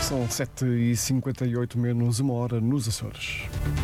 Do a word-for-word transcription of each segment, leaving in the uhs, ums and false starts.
São sete e cinquenta e oito, menos uma hora nos Açores.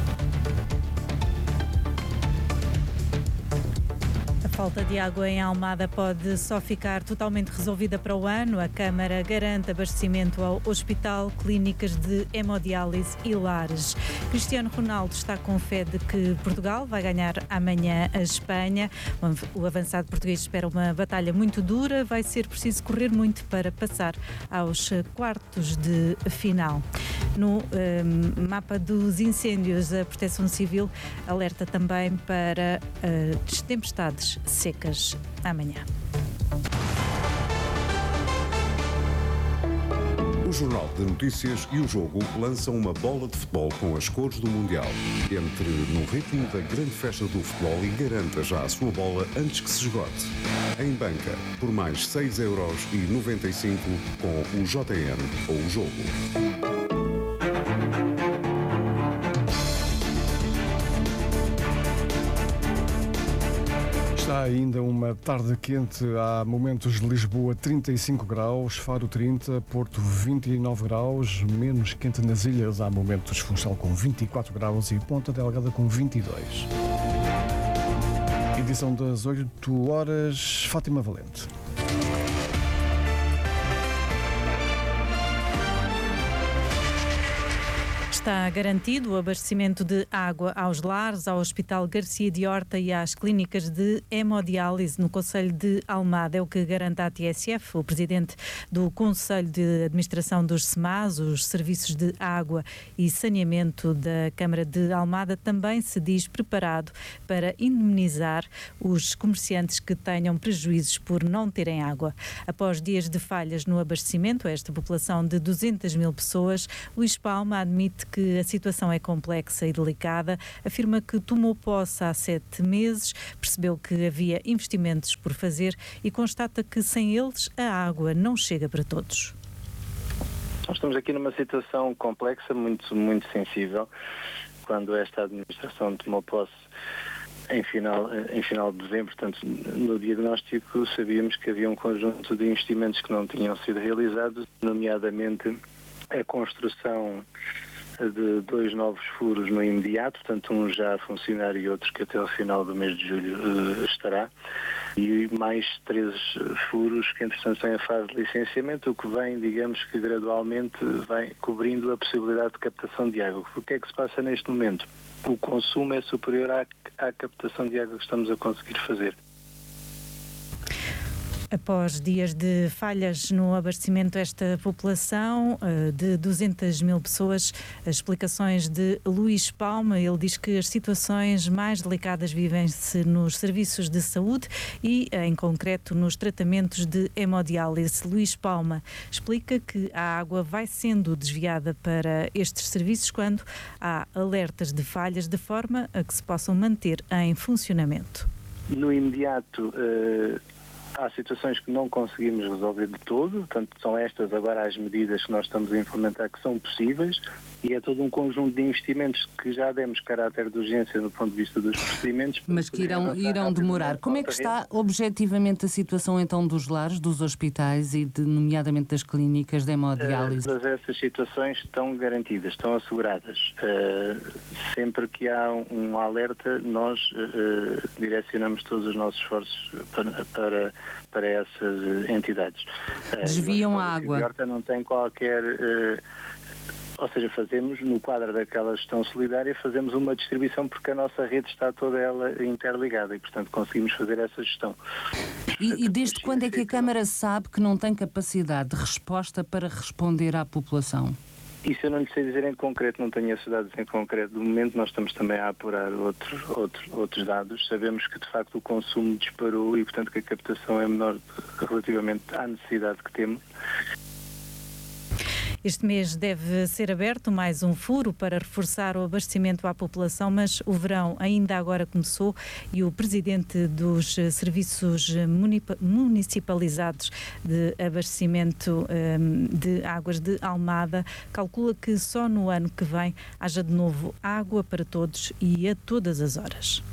A falta de água em Almada pode só ficar totalmente resolvida para o ano. A Câmara garante abastecimento ao Hospital, Clínicas de Hemodiálise e Lares. Cristiano Ronaldo está com fé de que Portugal vai ganhar amanhã a Espanha. O avançado português espera uma batalha muito dura. Vai ser preciso correr muito para passar aos quartos de final. No um, mapa dos incêndios, a Proteção Civil alerta também para uh, tempestades secas amanhã. O Jornal de Notícias e o Jogo lançam uma bola de futebol com as cores do Mundial. Entre no ritmo da grande festa do futebol e garanta já a sua bola antes que se esgote. Em banca, por mais seis euros e noventa e cinco com o J N ou o Jogo. Está ainda uma tarde quente, há momentos de Lisboa trinta e cinco graus, Faro trinta, Porto vinte e nove graus, menos quente nas ilhas, há momentos de Funchal com vinte e quatro graus e Ponta Delgada com vinte e dois. Edição das oito horas, Fátima Valente. Está garantido o abastecimento de água aos lares, ao Hospital Garcia de Horta e às clínicas de hemodiálise no Conselho de Almada. É o que garante a T S F. O presidente do Conselho de Administração dos S E M A S, os Serviços de Água e Saneamento da Câmara de Almada, também se diz preparado para indemnizar os comerciantes que tenham prejuízos por não terem água. Após dias de falhas no abastecimento a esta população de duzentas mil pessoas, Luís Palma admite que a situação é complexa e delicada, afirma que tomou posse há sete meses, percebeu que havia investimentos por fazer e constata que sem eles a água não chega para todos. Nós estamos aqui numa situação complexa, muito, muito sensível. Quando esta administração tomou posse em final, em final de dezembro, portanto, no diagnóstico sabíamos que havia um conjunto de investimentos que não tinham sido realizados, nomeadamente a construção de dois novos furos no imediato, portanto um já a funcionar e outro que até ao final do mês de julho uh, estará, e mais três furos que entretanto estão em fase de licenciamento, o que vem, digamos que gradualmente vai cobrindo a possibilidade de captação de água. O que é que se passa neste momento? O consumo é superior à, à captação de água que estamos a conseguir fazer. Após dias de falhas no abastecimento desta população de duzentas mil pessoas, as explicações de Luís Palma, ele diz que as situações mais delicadas vivem-se nos serviços de saúde e, em concreto, nos tratamentos de hemodiálise. Luís Palma explica que a água vai sendo desviada para estes serviços quando há alertas de falhas, de forma a que se possam manter em funcionamento. No imediato, uh... há situações que não conseguimos resolver de todo, portanto são estas agora as medidas que nós estamos a implementar que são possíveis, e é todo um conjunto de investimentos que já demos caráter de urgência do ponto de vista dos procedimentos. Mas que irão, irão demorar. Como é que está objetivamente a situação então dos lares, dos hospitais e de, nomeadamente das clínicas de hemodiálise? Uh, todas essas situações estão garantidas, estão asseguradas. Uh, sempre que há um, um alerta, nós uh, direcionamos todos os nossos esforços para, para, para essas entidades. Uh, Desviam a água. A Horta não tem qualquer... Uh, Ou seja, fazemos, no quadro daquela gestão solidária, fazemos uma distribuição porque a nossa rede está toda ela interligada e, portanto, conseguimos fazer essa gestão. E, e desde quando é que a Câmara sabe que não tem capacidade de resposta para responder à população? Isso eu não lhe sei dizer em concreto, não tenho esses dados em concreto. Do momento nós estamos também a apurar outro, outro, outros dados. Sabemos que, de facto, o consumo disparou e, portanto, que a captação é menor relativamente à necessidade que temos. Este mês deve ser aberto mais um furo para reforçar o abastecimento à população, mas o verão ainda agora começou e o presidente dos serviços municipalizados de abastecimento um, de águas de Almada calcula que só no ano que vem haja de novo água para todos e a todas as horas.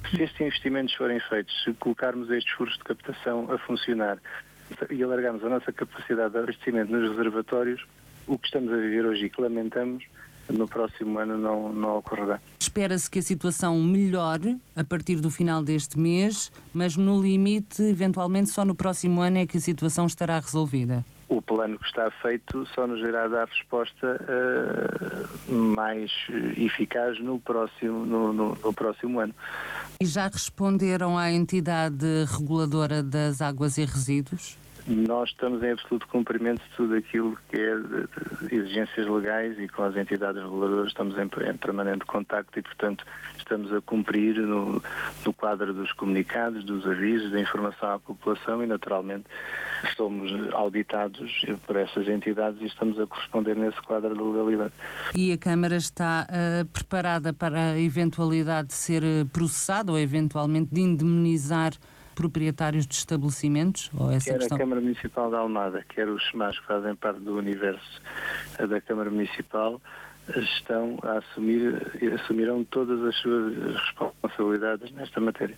Se estes investimentos forem feitos, se colocarmos estes furos de captação a funcionar e alargarmos a nossa capacidade de abastecimento nos reservatórios, o que estamos a viver hoje e que lamentamos, no próximo ano não, não ocorrerá. Espera-se que a situação melhore a partir do final deste mês, mas no limite, eventualmente, só no próximo ano é que a situação estará resolvida. O plano que está feito só nos irá dar resposta uh, mais eficaz no próximo, no, no, no próximo ano. E já responderam à entidade reguladora das águas e resíduos? Nós estamos em absoluto cumprimento de tudo aquilo que é de, de exigências legais e com as entidades reguladoras estamos em, em permanente contacto e, portanto, estamos a cumprir no, no quadro dos comunicados, dos avisos, da informação à população e, naturalmente, somos auditados por essas entidades e estamos a corresponder nesse quadro de legalidade. E a Câmara está uh, preparada para a eventualidade de ser processada ou eventualmente de indemnizar proprietários de estabelecimentos? Ou essa quer questão... a Câmara Municipal de Almada, quer os SEMAS que fazem parte do universo da Câmara Municipal, estão a assumir, assumirão todas as suas responsabilidades nesta matéria.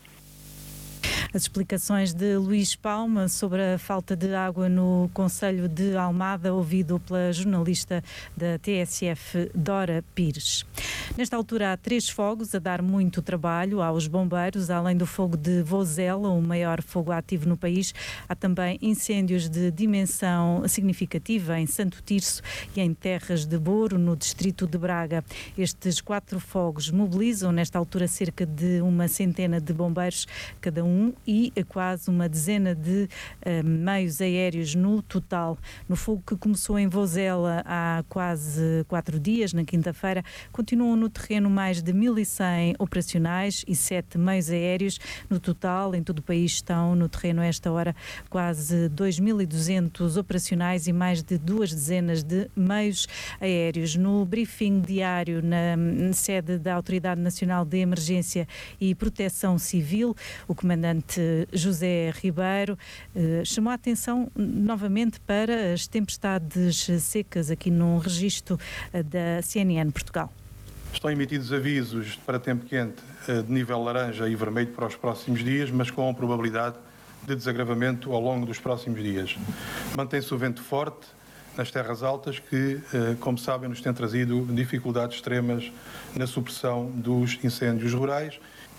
As explicações de Luís Palma sobre a falta de água no concelho de Almada, ouvido pela jornalista da T S F, Dora Pires. Nesta altura há três fogos a dar muito trabalho aos bombeiros. Além do fogo de Vozela, o maior fogo ativo no país, há também incêndios de dimensão significativa em Santo Tirso e em Terras de Boro, no distrito de Braga. Estes quatro fogos mobilizam nesta altura cerca de uma centena de bombeiros cada um e quase uma dezena de uh, meios aéreos no total. No fogo que começou em Vozela há quase quatro dias, na quinta-feira, continuam no terreno mais de mil e cem operacionais e sete meios aéreos. No total, em todo o país, estão no terreno a esta hora quase dois mil e duzentos operacionais e mais de duas dezenas de meios aéreos. No briefing diário na sede da Autoridade Nacional de Emergência e Proteção Civil, o comandante José Ribeiro eh, chamou a atenção novamente para as tempestades secas aqui num registro eh, da C N N Portugal. Estão emitidos avisos para tempo quente eh, de nível laranja e vermelho para os próximos dias, mas com probabilidade de desagravamento ao longo dos próximos dias. Mantém-se o vento forte nas terras altas que, eh, como sabem, nos tem trazido dificuldades extremas na supressão dos incêndios rurais.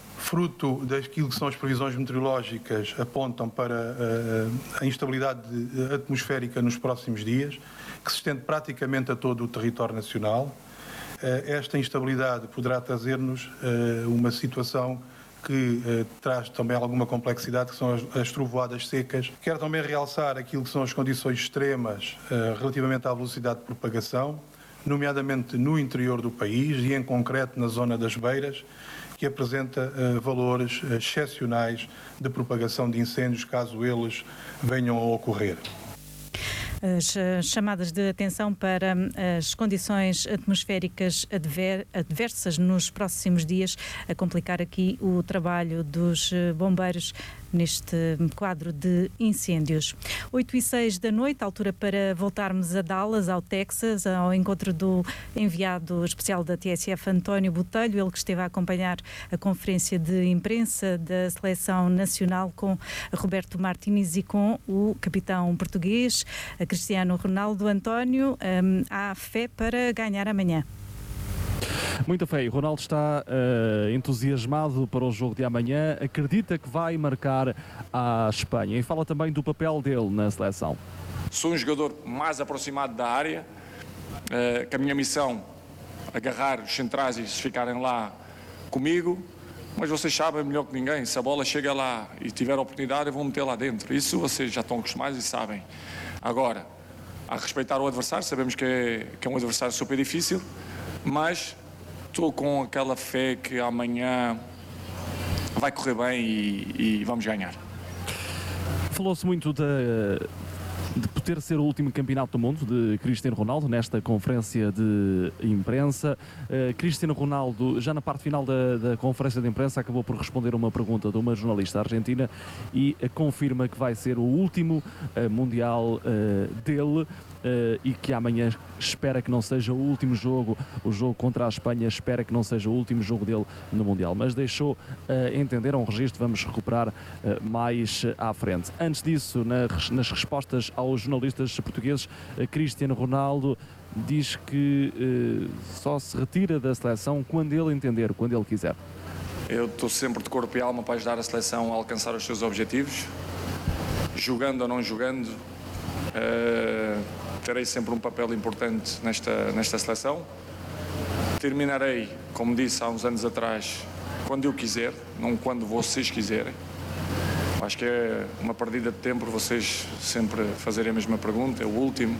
Fruto daquilo que são as previsões meteorológicas, apontam para uh, a instabilidade atmosférica nos próximos dias, que se estende praticamente a todo o território nacional. Uh, esta instabilidade poderá trazer-nos uh, uma situação que uh, traz também alguma complexidade, que são as, as trovoadas secas. Quero também realçar aquilo que são as condições extremas uh, relativamente à velocidade de propagação, nomeadamente no interior do país e, em concreto, na zona das Beiras, que apresenta uh, valores excepcionais de propagação de incêndios, caso eles venham a ocorrer. As chamadas de atenção para as condições atmosféricas adver, adversas nos próximos dias, a complicar aqui o trabalho dos bombeiros neste quadro de incêndios. oito e seis da noite, altura para voltarmos a Dallas, ao Texas, ao encontro do enviado especial da T S F, António Botelho, ele que esteve a acompanhar a conferência de imprensa da Seleção Nacional com Roberto Martínez e com o capitão português, Cristiano Ronaldo. António, hum, há fé para ganhar amanhã? Muita fé. Ronaldo está uh, entusiasmado para o jogo de amanhã. Acredita que vai marcar a Espanha. E fala também do papel dele na seleção. Sou um jogador mais aproximado da área, uh, que a minha missão agarrar os centrais e ficarem lá comigo. Mas vocês sabem melhor que ninguém, se a bola chega lá e tiver a oportunidade, eu vou meter lá dentro. Isso vocês já estão acostumados e sabem. Agora, a respeitar o adversário, sabemos que é, que é um adversário super difícil, mas estou com aquela fé que amanhã vai correr bem e, e vamos ganhar. Falou-se muito da, de poder ser o último campeonato do mundo de Cristiano Ronaldo nesta conferência de imprensa. Uh, Cristiano Ronaldo, já na parte final da, da conferência de imprensa, acabou por responder a uma pergunta de uma jornalista argentina e uh, confirma que vai ser o último uh, mundial uh, dele. e que amanhã espera que não seja o último jogo, o jogo contra a Espanha, espera que não seja o último jogo dele no Mundial, mas deixou uh, entender um registro, vamos recuperar uh, mais uh, à frente. Antes disso, na, nas respostas aos jornalistas portugueses, uh, Cristiano Ronaldo diz que uh, só se retira da seleção quando ele entender, quando ele quiser. Eu estou sempre de corpo e alma para ajudar a seleção a alcançar os seus objetivos, jogando ou não jogando, uh, terei sempre um papel importante nesta, nesta seleção. Terminarei, como disse há uns anos atrás, quando eu quiser, não quando vocês quiserem. Acho que é uma perdida de tempo vocês sempre fazerem a mesma pergunta, é o último.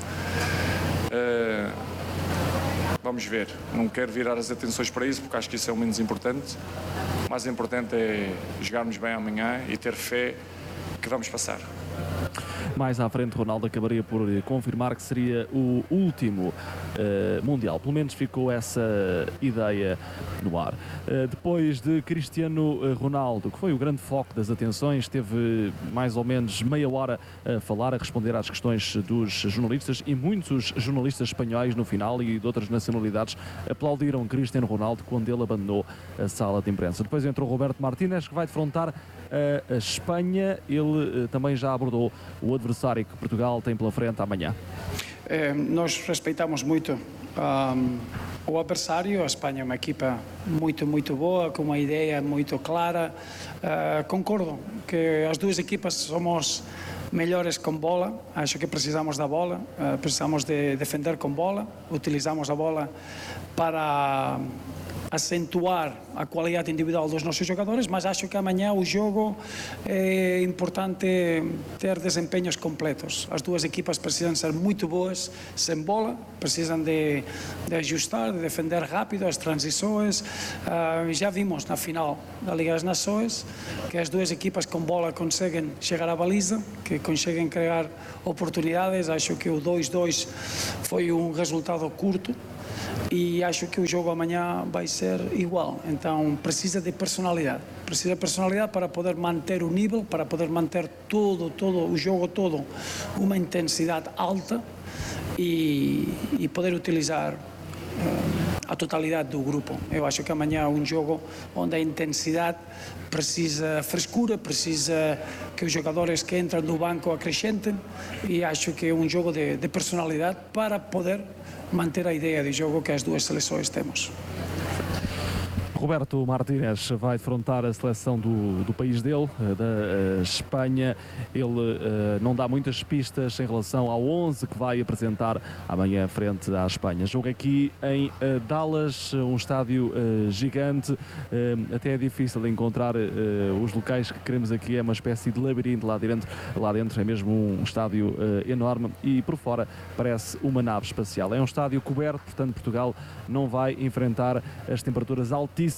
Uh, vamos ver, não quero virar as atenções para isso, porque acho que isso é o menos importante. O mais importante é jogarmos bem amanhã e ter fé que vamos passar. Mais à frente, Ronaldo acabaria por confirmar que seria o último uh, Mundial. Pelo menos ficou essa ideia no ar. Uh, depois de Cristiano Ronaldo, que foi o grande foco das atenções, teve mais ou menos meia hora a falar, a responder às questões dos jornalistas, e muitos jornalistas espanhóis no final e de outras nacionalidades aplaudiram Cristiano Ronaldo quando ele abandonou a sala de imprensa. Depois entrou Roberto Martínez, que vai defrontar a Espanha. Ele uh, também já abordou o adversário que Portugal tem pela frente amanhã. Eh, nós respeitamos muito um, o adversário. A Espanha é uma equipa muito, muito boa, com uma ideia muito clara. Uh, concordo que as duas equipas somos melhores com bola. Acho que precisamos da bola, uh, precisamos de defender com bola, utilizamos a bola para acentuar a qualidade individual dos nossos jogadores, mas acho que amanhã o jogo é importante ter desempenhos completos. As duas equipas precisam ser muito boas sem bola, precisam de, de ajustar, de defender rápido as transições. Uh, já vimos na final da Liga das Nações que as duas equipas com bola conseguem chegar à baliza, que conseguem criar oportunidades. Acho que o dois a dois foi um resultado curto, e acho que o jogo amanhã vai ser igual. Então precisa de personalidade, precisa de personalidade para poder manter o nível, para poder manter todo, todo o jogo todo uma intensidade alta e, e poder utilizar uh, a totalidade do grupo. Eu acho que amanhã é um jogo onde a intensidade precisa frescura, precisa que os jogadores que entram do banco acrescentem, e acho que é um jogo de, de personalidade para poder manter a ideia de jogo que as duas seleções temos. Roberto Martínez vai defrontar a seleção do, do país dele, da Espanha. Ele uh, não dá muitas pistas em relação ao onze que vai apresentar amanhã frente à Espanha. Jogo aqui em uh, Dallas, um estádio uh, gigante. Uh, até é difícil encontrar uh, os locais que queremos aqui. É uma espécie de labirinto lá dentro. Lá dentro é mesmo um estádio uh, enorme, e por fora parece uma nave espacial. É um estádio coberto, portanto Portugal não vai enfrentar as temperaturas altíssimas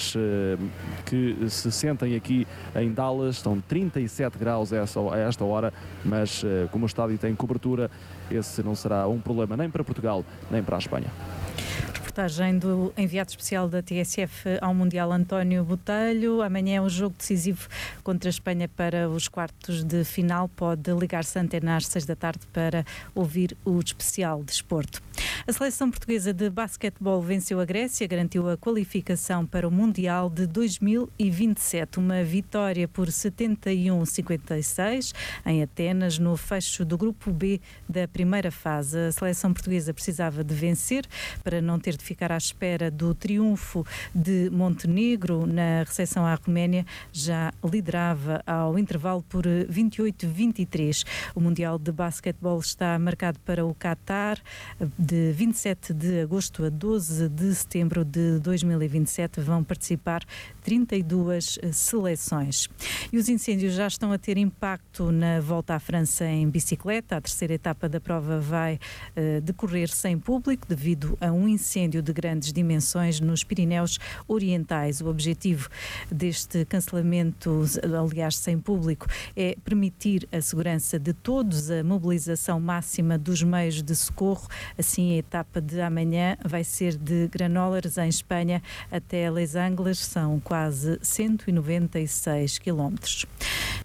que se sentem aqui em Dallas. Estão trinta e sete graus a esta hora, mas como o estádio tem cobertura, esse não será um problema nem para Portugal nem para a Espanha. Reportagem do enviado especial da T S F ao Mundial, António Botelho. Amanhã é um jogo decisivo contra a Espanha para os quartos de final. Pode ligar-se à antena às seis da tarde para ouvir o especial desporto. A seleção portuguesa de basquetebol venceu a Grécia, garantiu a qualificação para o Mundial de dois mil e vinte e sete. Uma vitória por setenta e um a cinquenta e seis em Atenas, no fecho do grupo B da primeira fase. A seleção portuguesa precisava de vencer para não ter de ficar à espera do triunfo de Montenegro. Na recepção à Roménia, já liderava ao intervalo por vinte e oito a vinte e três. O Mundial de Basquetebol está marcado para o Qatar de vinte e sete de agosto a doze de setembro de dois mil e vinte e sete. Vão participar trinta e duas seleções. E os incêndios já estão a ter impacto na volta à França em bicicleta. A terceira etapa da prova vai uh, decorrer sem público devido a um incêndio de grandes dimensões nos Pirineus Orientais. O objetivo deste cancelamento, aliás sem público, é permitir a segurança de todos, a mobilização máxima dos meios de socorro. Assim, a etapa de amanhã vai ser de Granollers, em Espanha, até Les Angles. São quase cento e noventa e seis quilómetros.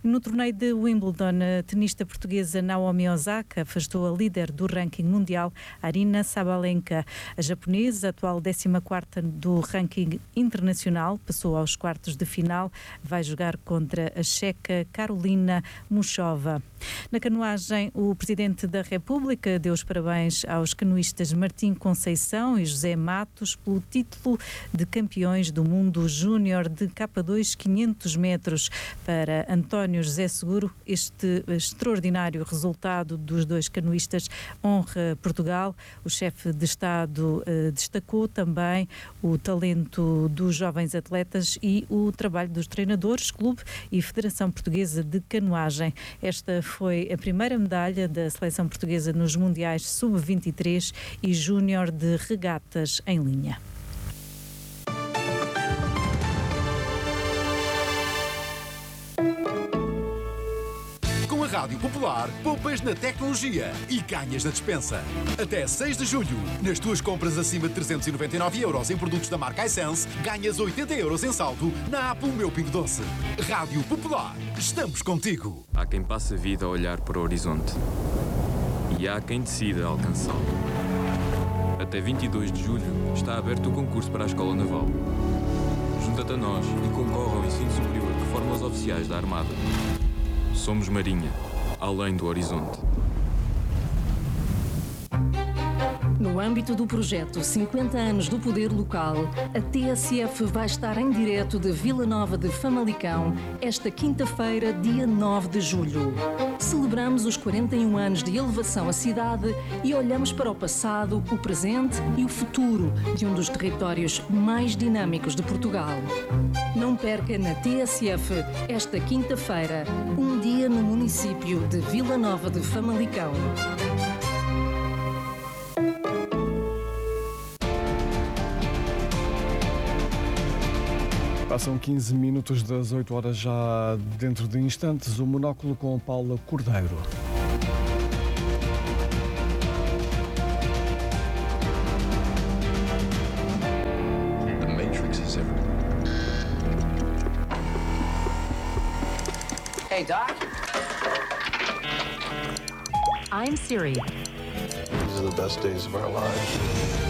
No torneio de Wimbledon, a tenista portuguesa Naomi Osaka afastou a líder do ranking mundial, Aryna Sabalenka. A japonesa, atual décima quarta do ranking internacional, passou aos quartos de final. Vai jogar contra a checa Karolina Muchova. Na canoagem, o Presidente da República deu os parabéns aos canoístas Martim Conceição e José Matos pelo título de campeões do mundo júnior de K dois quinhentos metros. Para António José Seguro, este extraordinário resultado dos dois canoístas honra Portugal. O chefe de Estado eh, destacou também o talento dos jovens atletas e o trabalho dos treinadores, clube e Federação Portuguesa de Canoagem. Esta foi a primeira medalha da seleção portuguesa nos Mundiais sub vinte e três e Júnior de regatas em linha. Com a Rádio Popular, poupas na tecnologia e ganhas na despensa. Até seis de julho, nas tuas compras acima de trezentos e noventa e nove euros em produtos da marca iSense, ganhas oitenta euros em saldo na app O Meu Pingo Doce. Rádio Popular, estamos contigo. Há quem passe a vida a olhar para o horizonte e há quem decida alcançá-lo. Até vinte e dois de julho está aberto o concurso para a Escola Naval. Junta-te a nós e concorre ao ensino superior de formas oficiais da Armada. Somos Marinha, além do horizonte. No âmbito do projeto cinquenta anos do Poder Local, a T S F vai estar em direto de Vila Nova de Famalicão esta quinta-feira, dia nove de julho. Celebramos os quarenta e um anos de elevação à cidade e olhamos para o passado, o presente e o futuro de um dos territórios mais dinâmicos de Portugal. Não perca na T S F esta quinta-feira, um dia no município de Vila Nova de Famalicão. Passam quinze minutos das oito horas, já dentro de instantes, o Monóculo com Paula Cordeiro. The Matrix is everywhere. Hey, Doc. I'm Siri. These are the best days of our lives.